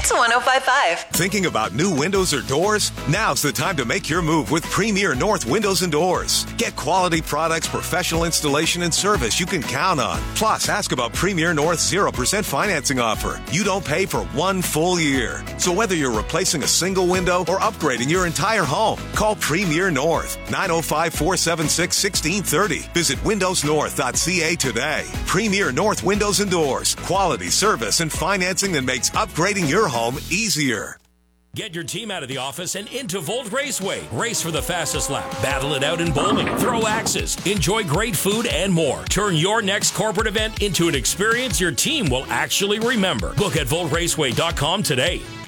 Hits 105.5. Thinking about new windows or doors? Now's the time to make your move with Premier North Windows and Doors. Get quality products, professional installation, and service you can count on. Plus, ask about Premier North's 0% financing offer. You don't pay for 1 full year. So whether you're replacing a single window or upgrading your entire home, call Premier North, 905-476-1630. Visit windowsnorth.ca today. Premier North Windows and Doors. Quality service and financing that makes upgrading your home easier. Get your team out of the office and into Volt Raceway. Race for the fastest lap. Battle it out in bowling. Throw axes. Enjoy great food and more. Turn your next corporate event into an experience your team will actually remember. Book at voltraceway.com today.